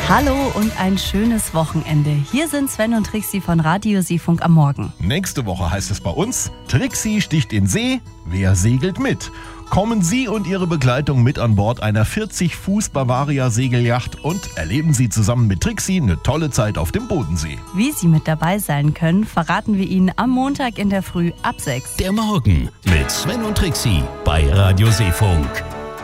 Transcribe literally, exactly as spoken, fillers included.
Hallo und ein schönes Wochenende. Hier sind Sven und Trixi von Radio Seefunk am Morgen. Nächste Woche heißt es bei uns, Trixi sticht in See, wer segelt mit? Kommen Sie und Ihre Begleitung mit an Bord einer vierzig Fuß Bavaria Segelyacht und erleben Sie zusammen mit Trixi eine tolle Zeit auf dem Bodensee. Wie Sie mit dabei sein können, verraten wir Ihnen am Montag in der Früh ab sechs. Der Morgen mit Sven und Trixi bei Radio Seefunk.